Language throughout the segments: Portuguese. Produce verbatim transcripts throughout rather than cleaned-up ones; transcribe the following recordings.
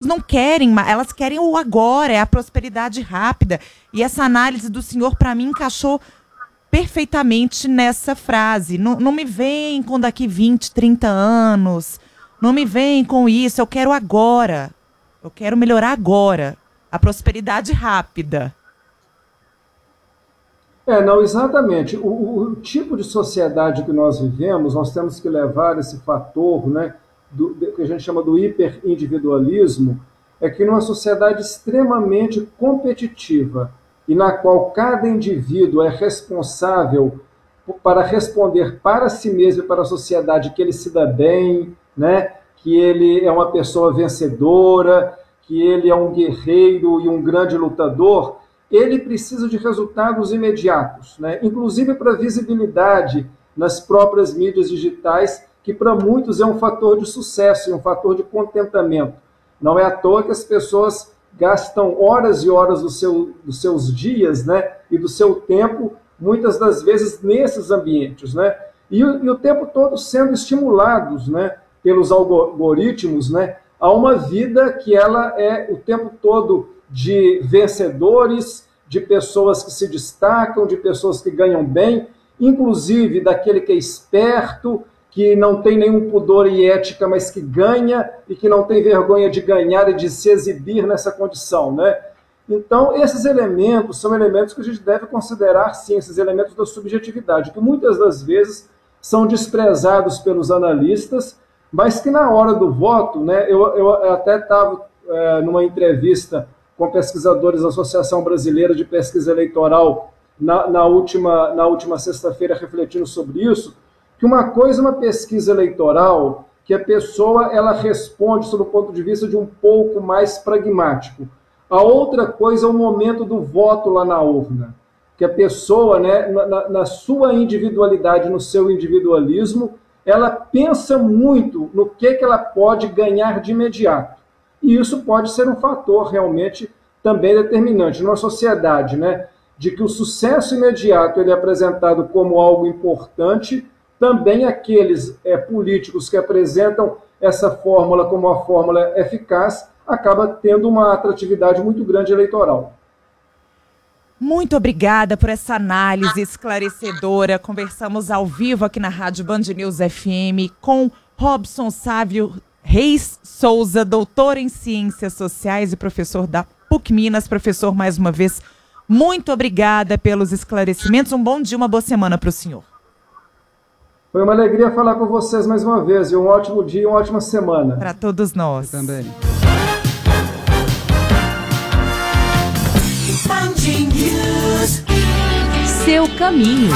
não querem, elas querem o agora, é a prosperidade rápida. E essa análise do senhor, para mim, encaixou perfeitamente nessa frase. Não, não me vem com daqui vinte, trinta anos, não me vem com isso, eu quero agora. Eu quero melhorar agora. A prosperidade rápida. É, não, exatamente. O, o, o tipo de sociedade que nós vivemos, nós temos que levar esse fator, né, do, que a gente chama do hiperindividualismo, é que numa sociedade extremamente competitiva e na qual cada indivíduo é responsável para responder para si mesmo e para a sociedade que ele se dá bem, né, que ele é uma pessoa vencedora, que ele é um guerreiro e um grande lutador, ele precisa de resultados imediatos, né? Inclusive para visibilidade nas próprias mídias digitais, que para muitos é um fator de sucesso e um fator de contentamento. Não é à toa que as pessoas gastam horas e horas do seu, dos seus dias, né, e do seu tempo, muitas das vezes nesses ambientes, né? E, e o tempo todo sendo estimulados, né, pelos algoritmos, né, a uma vida que ela é o tempo todo de vencedores, de pessoas que se destacam, de pessoas que ganham bem, inclusive daquele que é esperto, que não tem nenhum pudor e ética, mas que ganha e que não tem vergonha de ganhar e de se exibir nessa condição, né? Então, esses elementos são elementos que a gente deve considerar, sim, esses elementos da subjetividade, que muitas das vezes são desprezados pelos analistas, mas que na hora do voto, né, eu, eu até estava é, numa entrevista com pesquisadores da Associação Brasileira de Pesquisa Eleitoral na, na última, na última sexta-feira, refletindo sobre isso, que uma coisa é uma pesquisa eleitoral que a pessoa ela responde sob o ponto de vista de um pouco mais pragmático. A outra coisa é o momento do voto lá na urna, que a pessoa, né, na, na sua individualidade, no seu individualismo, ela pensa muito no que, que ela pode ganhar de imediato. E isso pode ser um fator realmente também determinante numa sociedade, né, de que o sucesso imediato ele é apresentado como algo importante. Também aqueles é, políticos que apresentam essa fórmula como uma fórmula eficaz acaba tendo uma atratividade muito grande eleitoral. Muito obrigada por essa análise esclarecedora. Conversamos ao vivo aqui na Rádio Band News F M com Robson Sávio Reis Souza, doutor em Ciências Sociais e professor da P U C Minas. Professor, mais uma vez, muito obrigada pelos esclarecimentos. Um bom dia, uma boa semana para o senhor. Foi uma alegria falar com vocês mais uma vez. E um ótimo dia e uma ótima semana. Para todos nós. Eu também. Seu caminho.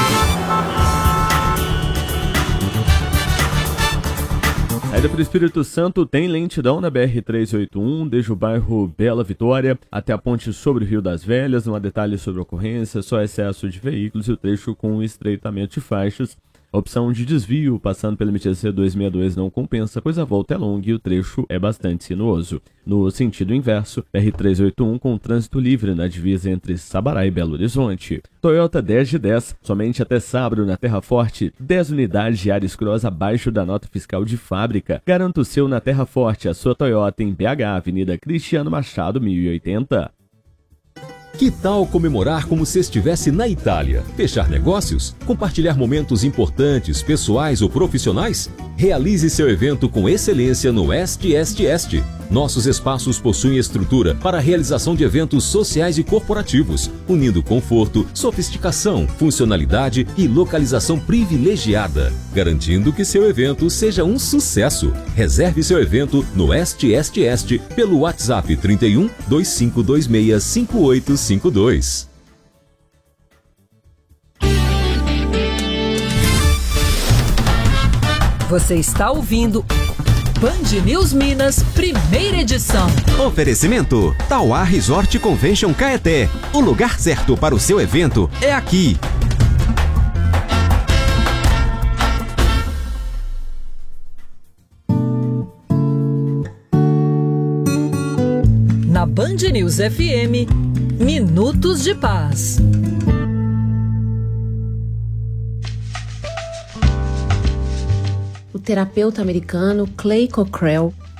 Saída para o Espírito Santo tem lentidão na B R trezentos e oitenta e um, desde o bairro Bela Vitória até a ponte sobre o Rio das Velhas. Não há detalhes sobre a ocorrência, só excesso de veículos e o trecho com estreitamento de faixas. A opção de desvio passando pela M T C duzentos e sessenta e dois não compensa, pois a volta é longa e o trecho é bastante sinuoso. No sentido inverso, B R trezentos e oitenta e um com trânsito livre na divisa entre Sabará e Belo Horizonte. Toyota dez de dez, somente até sábado na Terra Forte, dez unidades de Yaris Cross abaixo da nota fiscal de fábrica. Garanta o seu na Terra Forte, a sua Toyota em B H, Avenida Cristiano Machado, mil e oitenta. Que tal comemorar como se estivesse na Itália? Fechar negócios? Compartilhar momentos importantes, pessoais ou profissionais? Realize seu evento com excelência no Est Est Est. Nossos espaços possuem estrutura para a realização de eventos sociais e corporativos, unindo conforto, sofisticação, funcionalidade e localização privilegiada, garantindo que seu evento seja um sucesso. Reserve seu evento no Est Est Est pelo WhatsApp trinta e um, dois cinco dois seis, cinco oito cinco dois. Você está ouvindo Band News Minas, primeira edição. Oferecimento Tauá Resort Convention Caeté. O lugar certo para o seu evento é aqui. Na Band News F M, Minutos de Paz. O terapeuta americano Clay Cockrell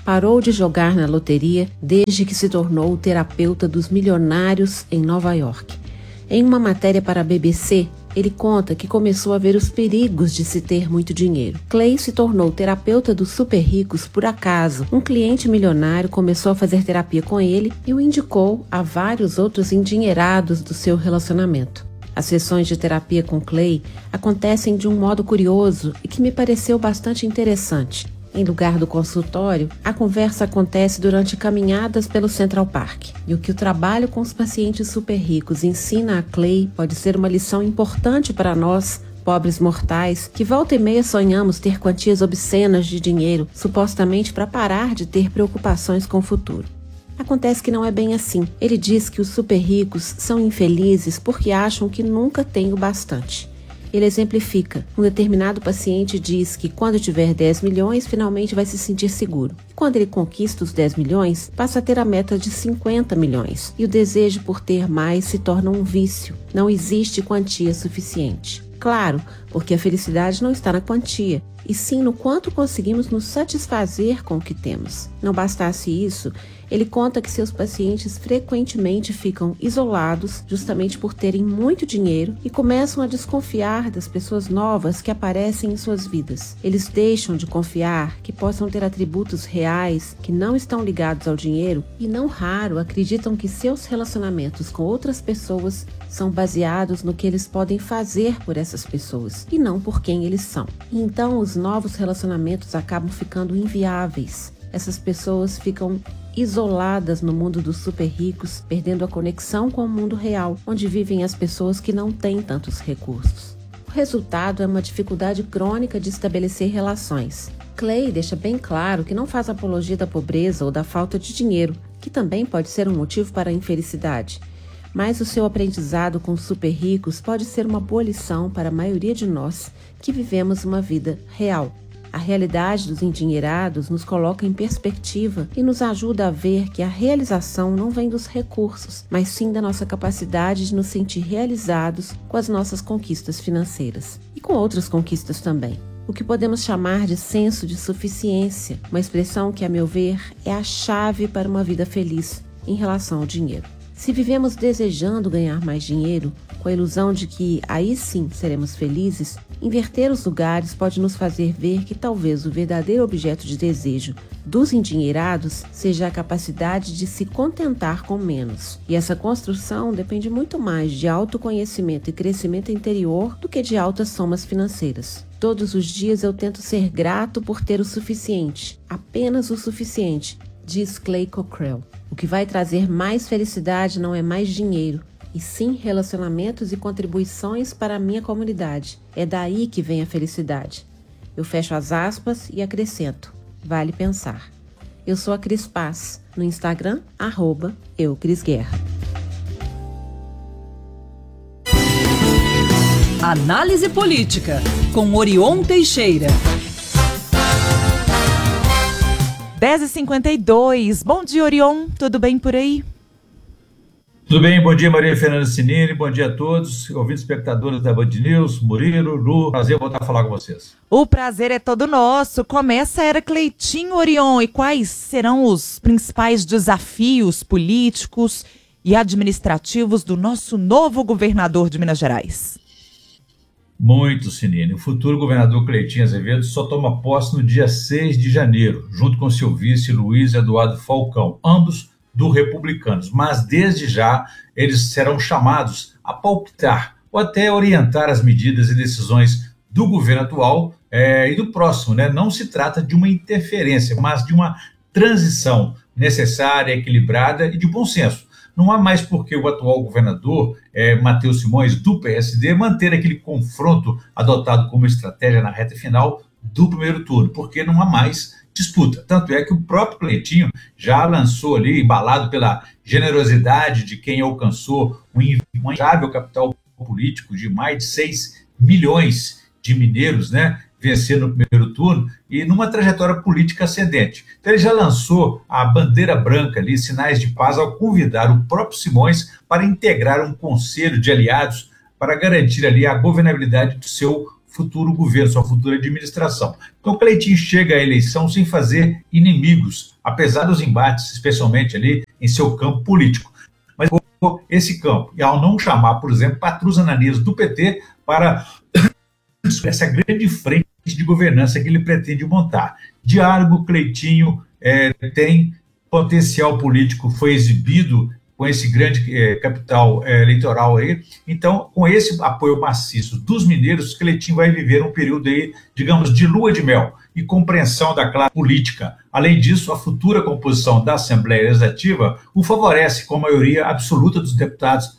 parou de jogar na loteria desde que se tornou o terapeuta dos milionários em Nova York. Em uma matéria para a B B C, ele conta que começou a ver os perigos de se ter muito dinheiro. Clay se tornou terapeuta dos super ricos por acaso. Um cliente milionário começou a fazer terapia com ele e o indicou a vários outros endinheirados do seu relacionamento. As sessões de terapia com Clay acontecem de um modo curioso e que me pareceu bastante interessante. Em lugar do consultório, a conversa acontece durante caminhadas pelo Central Park. E o que o trabalho com os pacientes super ricos ensina a Clay pode ser uma lição importante para nós, pobres mortais, que volta e meia sonhamos ter quantias obscenas de dinheiro, supostamente para parar de ter preocupações com o futuro. Acontece que não é bem assim. Ele diz que os super ricos são infelizes porque acham que nunca têm o bastante. Ele exemplifica. Um determinado paciente diz que quando tiver dez milhões, finalmente vai se sentir seguro. Quando ele conquista os dez milhões, passa a ter a meta de cinquenta milhões. E o desejo por ter mais se torna um vício. Não existe quantia suficiente. Claro, porque a felicidade não está na quantia, e sim no quanto conseguimos nos satisfazer com o que temos. Não bastasse isso, ele conta que seus pacientes frequentemente ficam isolados justamente por terem muito dinheiro e começam a desconfiar das pessoas novas que aparecem em suas vidas. Eles deixam de confiar que possam ter atributos reais que não estão ligados ao dinheiro e, não raro, acreditam que seus relacionamentos com outras pessoas são baseados no que eles podem fazer por essas pessoas e não por quem eles são. E então os novos relacionamentos acabam ficando inviáveis. Essas pessoas ficam isoladas no mundo dos super ricos, perdendo a conexão com o mundo real, onde vivem as pessoas que não têm tantos recursos. O resultado é uma dificuldade crônica de estabelecer relações. Clay deixa bem claro que não faz apologia da pobreza ou da falta de dinheiro, que também pode ser um motivo para a infelicidade. Mas o seu aprendizado com os super ricos pode ser uma boa lição para a maioria de nós que vivemos uma vida real. A realidade dos endinheirados nos coloca em perspectiva e nos ajuda a ver que a realização não vem dos recursos, mas sim da nossa capacidade de nos sentir realizados com as nossas conquistas financeiras e com outras conquistas também. O que podemos chamar de senso de suficiência, uma expressão que, a meu ver, é a chave para uma vida feliz em relação ao dinheiro. Se vivemos desejando ganhar mais dinheiro, com a ilusão de que aí sim seremos felizes, inverter os lugares pode nos fazer ver que talvez o verdadeiro objeto de desejo dos endinheirados seja a capacidade de se contentar com menos. E essa construção depende muito mais de autoconhecimento e crescimento interior do que de altas somas financeiras. Todos os dias eu tento ser grato por ter o suficiente, apenas o suficiente, diz Clay Cockrell. O que vai trazer mais felicidade não é mais dinheiro, e sim relacionamentos e contribuições para a minha comunidade. É daí que vem a felicidade. Eu fecho as aspas e acrescento: vale pensar. Eu sou a Cris Paz, no Instagram, arroba eucrisguerra. Análise política, com Orion Teixeira. dez e cinquenta e dois. Bom dia, Orion. Tudo bem por aí? Tudo bem, bom dia, Maria Fernanda Cinini, bom dia a todos, ouvintes espectadores da Band News, Murilo, Lu, prazer voltar a falar com vocês. O prazer é todo nosso. Começa a era Cleitinho, Orion, e quais serão os principais desafios políticos e administrativos do nosso novo governador de Minas Gerais? Muito, Cinini. O futuro governador Cleitinho Azevedo só toma posse no dia seis de janeiro, junto com seu vice Luiz Eduardo Falcão, ambos do Republicanos, mas desde já eles serão chamados a palpitar ou até orientar as medidas e decisões do governo atual é, e do próximo, né? Não se trata de uma interferência, mas de uma transição necessária, equilibrada e de bom senso. Não há mais por que o atual governador, é, Matheus Simões, do P S D, manter aquele confronto adotado como estratégia na reta final do primeiro turno, porque não há mais disputa. Tanto é que o próprio Cleitinho já lançou ali, embalado pela generosidade de quem alcançou um inevitável capital político de mais de seis milhões de mineiros, né, vencendo no primeiro turno e numa trajetória política ascendente. Então ele já lançou a bandeira branca ali, sinais de paz, ao convidar o próprio Simões para integrar um conselho de aliados para garantir ali a governabilidade do seu futuro governo, sua futura administração. Então o Cleitinho chega à eleição sem fazer inimigos, apesar dos embates, especialmente ali em seu campo político. Mas esse campo, e ao não chamar, por exemplo, Patrus Ananias do P T para essa grande frente de governança que ele pretende montar. Diálogo, Cleitinho é, tem potencial político, foi exibido com esse grande é, capital é, eleitoral aí. Então, com esse apoio maciço dos mineiros, Cleitinho vai viver um período aí, digamos, de lua de mel e compreensão da classe política. Além disso, a futura composição da Assembleia Legislativa o favorece com a maioria absoluta dos deputados.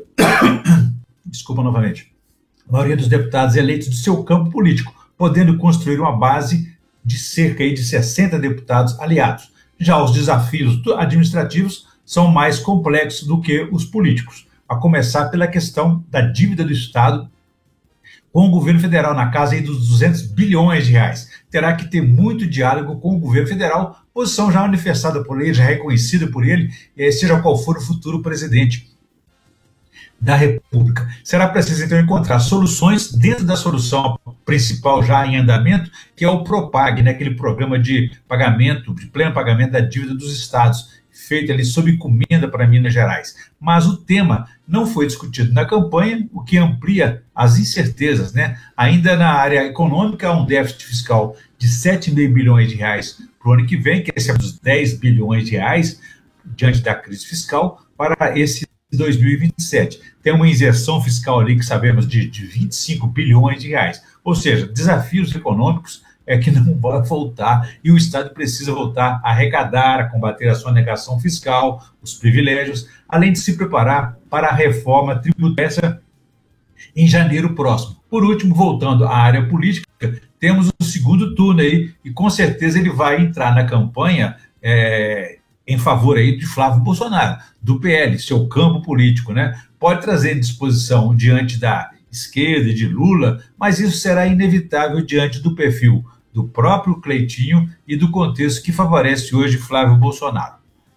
Desculpa novamente. A maioria dos deputados eleitos do seu campo político, podendo construir uma base de cerca aí de sessenta deputados aliados. Já os desafios administrativos são mais complexos do que os políticos, a começar pela questão da dívida do Estado com o governo federal na casa aí dos duzentos bilhões de reais. Terá que ter muito diálogo com o governo federal, posição já manifestada por ele, já reconhecida por ele, seja qual for o futuro presidente da República. Será preciso, então, encontrar soluções dentro da solução principal já em andamento, que é o PROPAG, né, aquele programa de pagamento, de pleno pagamento da dívida dos estados, feito ali sob encomenda para Minas Gerais. Mas o tema não foi discutido na campanha, o que amplia as incertezas, né? Ainda na área econômica, há um déficit fiscal de sete vírgula cinco bilhões de reais para o ano que vem, que é dos dez bilhões de reais, diante da crise fiscal, para esse dois mil e vinte e sete. Tem uma injeção fiscal ali que sabemos de, de vinte e cinco bilhões de reais. Ou seja, desafios econômicos é que não vai voltar e o Estado precisa voltar a arrecadar, a combater a sonegação fiscal, os privilégios, além de se preparar para a reforma tributária em janeiro próximo. Por último, voltando à área política, temos o segundo turno aí e com certeza ele vai entrar na campanha é, em favor aí de Flávio Bolsonaro, do P L, seu campo político, né? Pode trazer disposição diante da esquerda e de Lula, mas isso será inevitável diante do perfil do próprio Cleitinho e do contexto que favorece hoje Flávio Bolsonaro.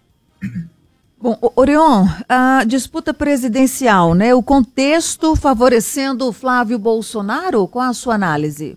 Bom, Orion, a disputa presidencial, né? O contexto favorecendo Flávio Bolsonaro, qual a sua análise?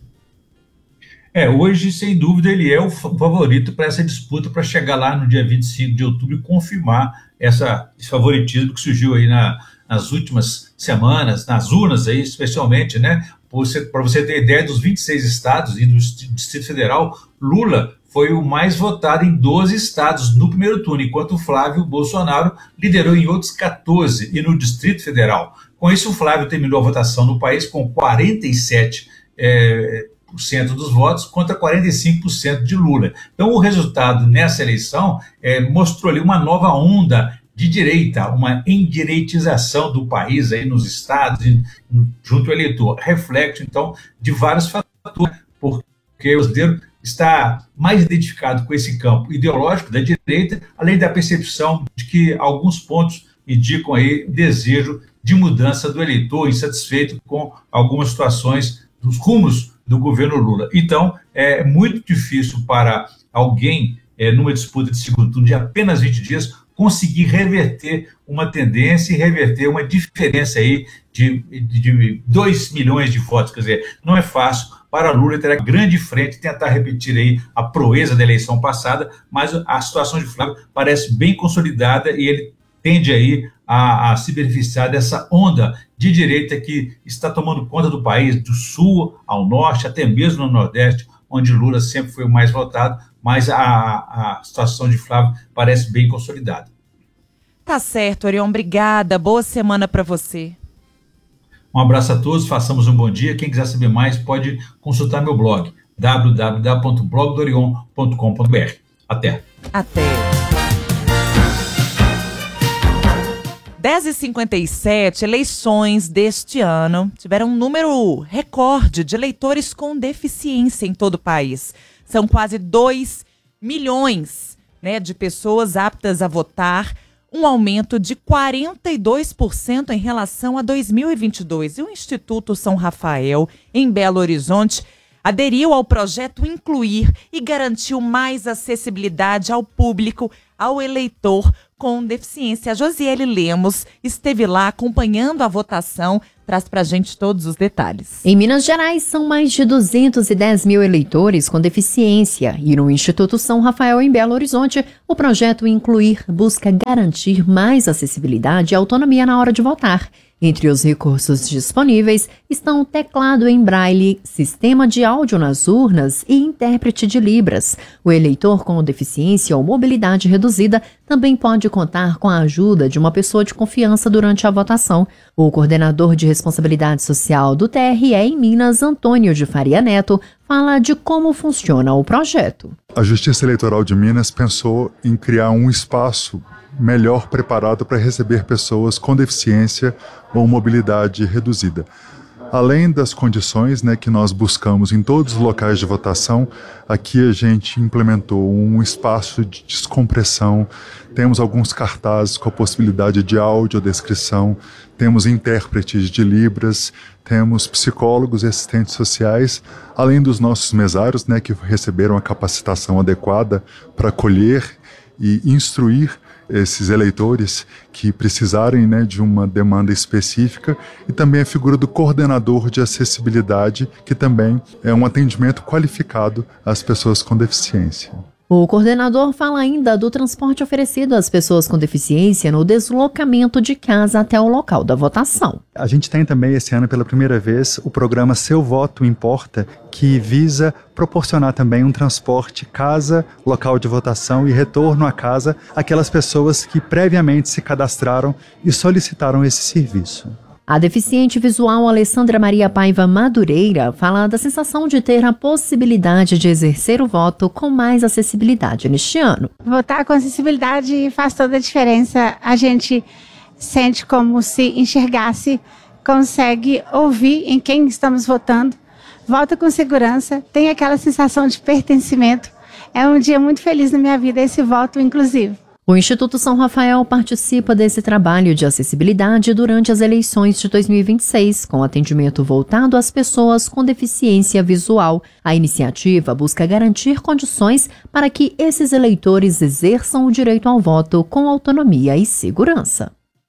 É, hoje, sem dúvida, ele é o favorito para essa disputa, para chegar lá no dia vinte e cinco de outubro e confirmar essa, esse favoritismo que surgiu aí na, nas últimas semanas, nas urnas aí, especialmente, né? Para você ter ideia, dos vinte e seis estados e do Distrito Federal, Lula foi o mais votado em doze estados no primeiro turno, enquanto o Flávio Bolsonaro liderou em outros quatorze e no Distrito Federal. Com isso, o Flávio terminou a votação no país com quarenta e sete por cento é, dos votos contra quarenta e cinco por cento de Lula. Então, o resultado nessa eleição é, mostrou ali uma nova onda de direita, uma endireitização do país aí nos estados, junto ao eleitor. Reflexo, então, de vários fatores, porque o brasileiro está mais identificado com esse campo ideológico da direita, além da percepção de que alguns pontos indicam aí desejo de mudança do eleitor, insatisfeito com algumas situações dos rumos do governo Lula. Então, é muito difícil para alguém, é, numa disputa de segundo turno de apenas vinte dias, conseguir reverter uma tendência e reverter uma diferença aí de, de dois milhões de votos. Quer dizer, não é fácil para Lula ter a grande frente, tentar repetir aí a proeza da eleição passada, mas a situação de Flávio parece bem consolidada e ele tende aí a, a se beneficiar dessa onda de direita que está tomando conta do país, do sul ao norte, até mesmo no nordeste, onde Lula sempre foi o mais votado, mas a, a situação de Flávio parece bem consolidada. Tá certo, Orion, obrigada, boa semana para você. Um abraço a todos, façamos um bom dia. Quem quiser saber mais pode consultar meu blog, w w w ponto blog do orion ponto com ponto b r. Até. Até. dez e cinquenta e sete, eleições deste ano tiveram um número recorde de eleitores com deficiência em todo o país. São quase dois milhões, né, de pessoas aptas a votar, um aumento de quarenta e dois por cento em relação a dois mil e vinte e dois. E o Instituto São Rafael, em Belo Horizonte, aderiu ao projeto Incluir e garantiu mais acessibilidade ao público, ao eleitor com deficiência. A Josiele Lemos esteve lá acompanhando a votação traz pra gente todos os detalhes. Em Minas Gerais, são mais de duzentos e dez mil eleitores com deficiência e no Instituto São Rafael, em Belo Horizonte, o projeto Incluir busca garantir mais acessibilidade e autonomia na hora de votar. Entre os recursos disponíveis estão o teclado em braille, sistema de áudio nas urnas e intérprete de Libras. O eleitor com deficiência ou mobilidade reduzida também pode contar com a ajuda de uma pessoa de confiança durante a votação. O coordenador de responsabilidade social do T R E em Minas, Antônio de Faria Neto, fala de como funciona o projeto. A Justiça Eleitoral de Minas pensou em criar um espaço melhor preparado para receber pessoas com deficiência ou mobilidade reduzida. Além das condições, né, que nós buscamos em todos os locais de votação, aqui a gente implementou um espaço de descompressão, temos alguns cartazes com a possibilidade de audiodescrição, temos intérpretes de Libras, temos psicólogos e assistentes sociais, além dos nossos mesários, né, que receberam a capacitação adequada para acolher e instruir esses eleitores que precisarem, né, de uma demanda específica, e também a figura do coordenador de acessibilidade, que também é um atendimento qualificado às pessoas com deficiência. O coordenador fala ainda do transporte oferecido às pessoas com deficiência no deslocamento de casa até o local da votação. A gente tem também esse ano pela primeira vez o programa Seu Voto Importa, que visa proporcionar também um transporte casa, local de votação e retorno a casa àquelas pessoas que previamente se cadastraram e solicitaram esse serviço. A deficiente visual Alessandra Maria Paiva Madureira fala da sensação de ter a possibilidade de exercer o voto com mais acessibilidade neste ano. Votar com acessibilidade faz toda a diferença. A gente sente como se enxergasse, consegue ouvir em quem estamos votando, vota com segurança, tem aquela sensação de pertencimento. É um dia muito feliz na minha vida esse voto inclusivo. O Instituto São Rafael participa desse trabalho de acessibilidade durante as eleições de dois mil e vinte e seis, com atendimento voltado às pessoas com deficiência visual. A iniciativa busca garantir condições para que esses eleitores exerçam o direito ao voto com autonomia e segurança.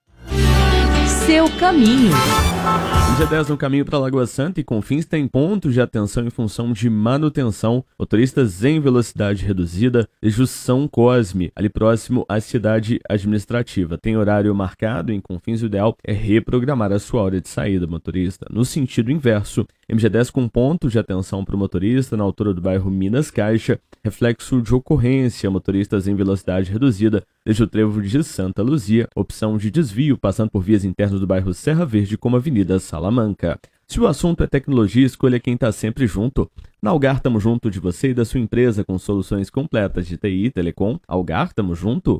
Seu caminho. Dia dez no caminho para Lagoa Santa e Confins tem pontos de atenção em função de manutenção. Motoristas em velocidade reduzida desde São Cosme, ali próximo à cidade administrativa. Tem horário marcado em Confins, o ideal é reprogramar a sua hora de saída, motorista. No sentido inverso, M G dez com pontos de atenção para o motorista na altura do bairro Minas Caixa, reflexo de ocorrência, motoristas em velocidade reduzida desde o trevo de Santa Luzia, opção de desvio passando por vias internas do bairro Serra Verde como Avenida Salamanca. Se o assunto é tecnologia, escolha quem está sempre junto. Na Algar, tamo junto de você e da sua empresa com soluções completas de T I e Telecom. Algar, tamo junto.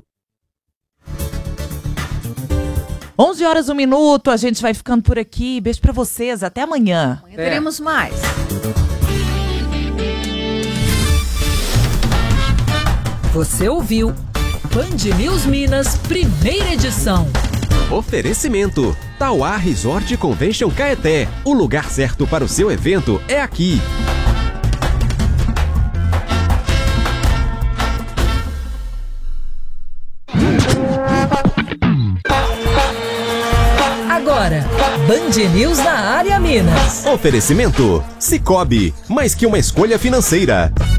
onze horas, um minuto, a gente vai ficando por aqui. Beijo pra vocês, até amanhã. Amanhã teremos mais. Você ouviu Band News Minas, primeira edição. Oferecimento: Tauá Resort Convention Caeté. O lugar certo para o seu evento é aqui. Agora, Band News na área Minas. Oferecimento: Cicobi, mais que uma escolha financeira.